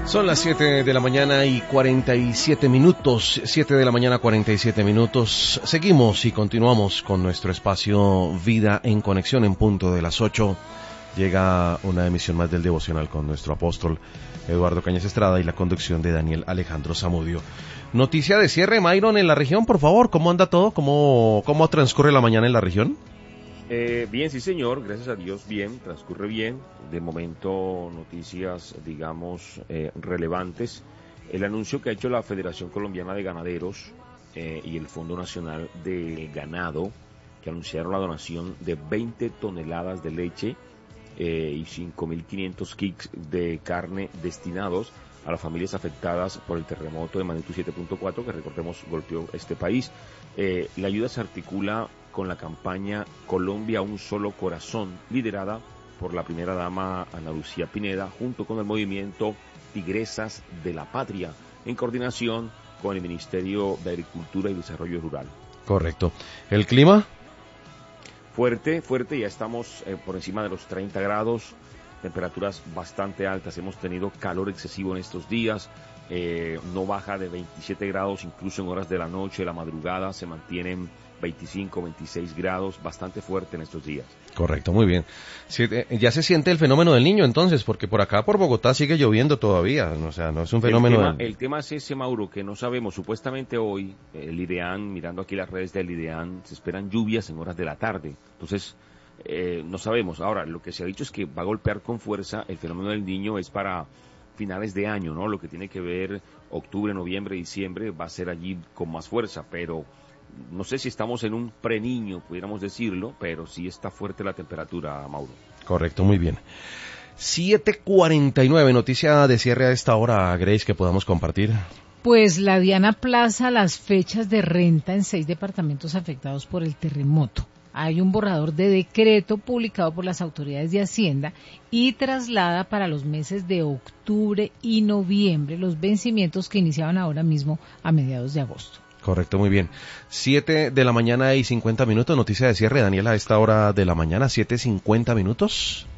Son las 7 de la mañana y 47 minutos, 7 de la mañana 47 minutos. Seguimos y continuamos con nuestro espacio Vida en Conexión en punto de las 8. Llega una emisión más del devocional con nuestro apóstol Eduardo Cañas Estrada y la conducción de Daniel Alejandro Zamudio. Noticia de cierre, Myron, en la región, por favor. ¿Cómo anda todo? ¿Cómo transcurre la mañana en la región? Bien, sí señor, gracias a Dios, bien, transcurre bien. De momento, noticias, digamos, relevantes. El anuncio que ha hecho la Federación Colombiana de Ganaderos y el Fondo Nacional del Ganado, que anunciaron la donación de 20 toneladas de leche y 5.500 kits de carne destinados a las familias afectadas por el terremoto de magnitud 7.4 que, recordemos, golpeó este país. La ayuda se articula con la campaña Colombia Un Solo Corazón, liderada por la primera dama Ana Lucía Pineda, junto con el movimiento Tigresas de la Patria, en coordinación con el Ministerio de Agricultura y Desarrollo Rural. Correcto. ¿El clima? Fuerte, ya estamos por encima de los 30 grados, temperaturas bastante altas, hemos tenido calor excesivo en estos días, no baja de 27 grados, incluso en horas de la noche, de la madrugada, se mantienen 25, 26 grados, bastante fuerte en estos días. Correcto, muy bien. Ya se siente el fenómeno del niño entonces, porque por acá, por Bogotá, sigue lloviendo todavía, o sea, no es un fenómeno... El tema es ese, Mauro, que no sabemos, supuestamente hoy, el IDEAN, mirando aquí las redes del IDEAN, se esperan lluvias en horas de la tarde, entonces no sabemos. Ahora, lo que se ha dicho es que va a golpear con fuerza, el fenómeno del niño es para finales de año, ¿no? Lo que tiene que ver octubre, noviembre, diciembre, va a ser allí con más fuerza, pero... No sé si estamos en un preniño, pudiéramos decirlo, pero sí está fuerte la temperatura, Mauro. Correcto, muy bien. 7:49, noticia de cierre a esta hora, Grace, que podamos compartir. Pues la DIAN aplaza las fechas de renta en 6 departamentos afectados por el terremoto. Hay un borrador de decreto publicado por las autoridades de Hacienda y traslada para los meses de octubre y noviembre los vencimientos que iniciaban ahora mismo a mediados de agosto. Correcto, muy bien. 7 de la mañana y 50 minutos, noticia de cierre, Daniela, a esta hora de la mañana, 7:50 minutos.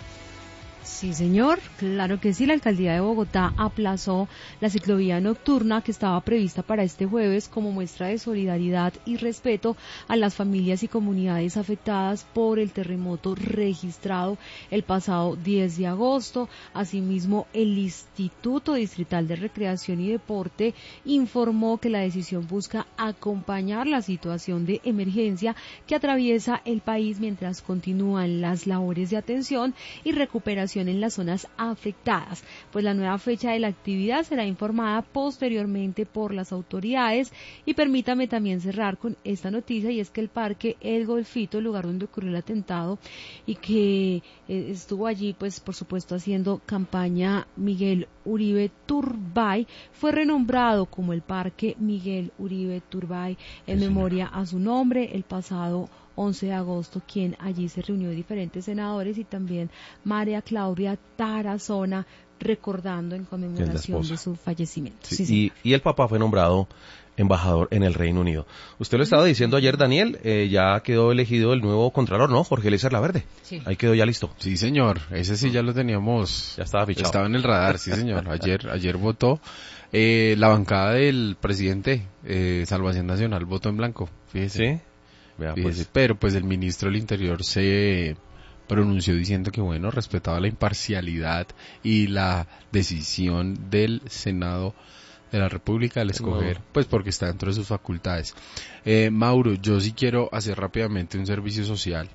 Sí, señor, claro que sí. La Alcaldía de Bogotá aplazó la ciclovía nocturna que estaba prevista para este jueves como muestra de solidaridad y respeto a las familias y comunidades afectadas por el terremoto registrado el pasado 10 de agosto. Asimismo, el Instituto Distrital de Recreación y Deporte informó que la decisión busca acompañar la situación de emergencia que atraviesa el país mientras continúan las labores de atención y recuperación en las zonas afectadas, pues la nueva fecha de la actividad será informada posteriormente por las autoridades. Y permítame también cerrar con esta noticia, y es que el parque El Golfito, el lugar donde ocurrió el atentado y que estuvo allí, pues por supuesto haciendo campaña Miguel Uribe Turbay, fue renombrado como el Parque Miguel Uribe Turbay en memoria a su nombre el pasado 11 de agosto, quien allí se reunió de diferentes senadores y también María Claudia Tarazona, recordando en conmemoración de su fallecimiento. Sí, y el papá fue nombrado embajador en el Reino Unido. Usted lo estaba diciendo ayer, Daniel, ya quedó elegido el nuevo contralor, ¿no? Jorge Eliezer Laverde. Sí. Ahí quedó ya listo. Sí, señor, ese sí ya lo teníamos. Ya estaba fichado. Estaba en el radar, sí, señor. Ayer votó la bancada del presidente, Salvación Nacional, votó en blanco, fíjese. Sí. Vea, pues. Pero pues el ministro del Interior se pronunció diciendo que bueno, respetaba la imparcialidad y la decisión del Senado de la República al escoger, pues porque está dentro de sus facultades. Mauro, yo sí quiero hacer rápidamente un servicio social,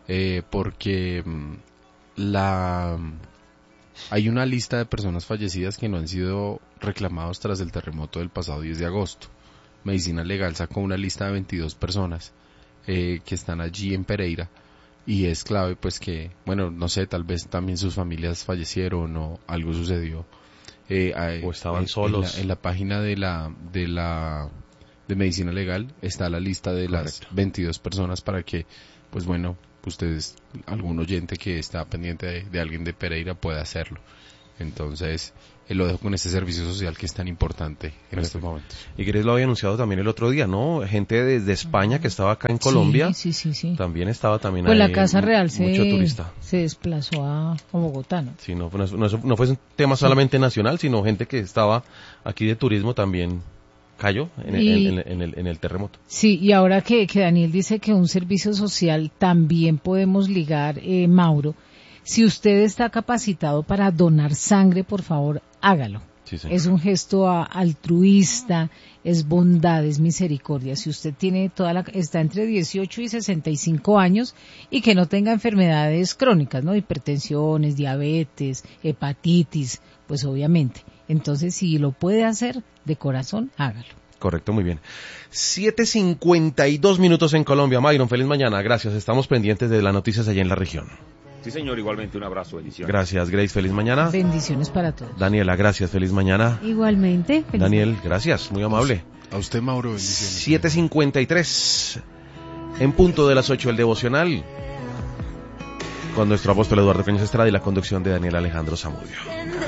porque hay una lista de personas fallecidas que no han sido reclamados tras el terremoto del pasado 10 de agosto. Medicina Legal sacó una lista de 22 personas que están allí en Pereira, y es clave pues que, bueno, no sé, tal vez también sus familias fallecieron o algo sucedió. O estaban solos. En la página de Medicina Legal está la lista de las 22 personas para que, pues bueno, ustedes, algún oyente que está pendiente de alguien de Pereira pueda hacerlo. Entonces, lo dejo con este servicio social que es tan importante en estos momentos. Y Grace lo había anunciado también el otro día, ¿no? Gente desde España que estaba acá en Colombia. Sí. También estaba también Pues ahí. la Casa Real mucho turista. se desplazó a Bogotá, ¿no? Sí, no fue un tema solamente nacional, sino gente que estaba aquí de turismo también cayó en el terremoto. Sí, y ahora que Daniel dice que un servicio social también podemos ligar, Mauro, si usted está capacitado para donar sangre, por favor, hágalo. Sí, señor. Es un gesto altruista, es bondad, es misericordia. Si usted tiene está entre 18 y 65 años y que no tenga enfermedades crónicas, ¿no? Hipertensiones, diabetes, hepatitis, pues obviamente. Entonces, si lo puede hacer de corazón, hágalo. Correcto, muy bien. 7:52 minutos en Colombia. Myron, feliz mañana. Gracias. Estamos pendientes de las noticias allá en la región. Sí, señor, igualmente un abrazo, bendiciones. Gracias, Grace, feliz mañana. Bendiciones para todos. Daniela, gracias, feliz mañana. Igualmente. Feliz Daniel, gracias, muy amable. A usted, Mauro, bendiciones. 7:53 en punto de las 8 el devocional con nuestro apóstol Eduardo Peñas Estrada y la conducción de Daniel Alejandro Zamudio.